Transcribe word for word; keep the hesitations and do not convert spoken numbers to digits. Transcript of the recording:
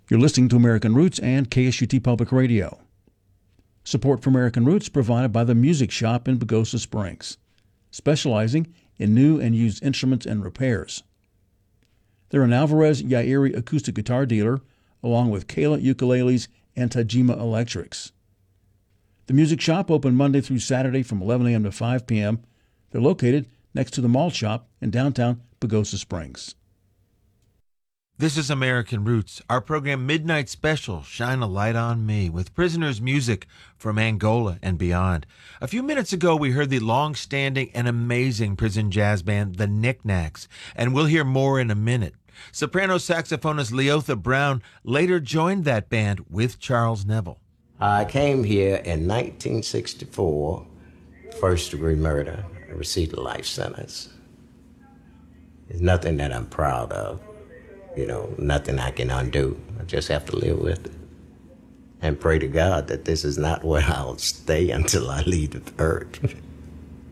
You're listening to American Roots and K S U T Public Radio. Support for American Roots provided by the Music Shop in Pagosa Springs, specializing in new and used instruments and repairs. They're an Alvarez Yairi acoustic guitar dealer, along with Kayla ukuleles and Tajima electrics. The Music Shop open Monday through Saturday from eleven a.m. to five p.m. They're located next to the Mall Shop in downtown Pagosa Springs. This is American Roots, our program Midnight Special, Shine a Light on Me, with prisoners' music from Angola and beyond. A few minutes ago, we heard the long-standing and amazing prison jazz band, the Knickknacks, and we'll hear more in a minute. Soprano saxophonist Leotha Brown later joined that band with Charles Neville. I came here in nineteen sixty-four, first-degree murder. I received a life sentence. It's nothing that I'm proud of. You know, nothing I can undo. I just have to live with it and pray to God that this is not where I'll stay until I leave the earth.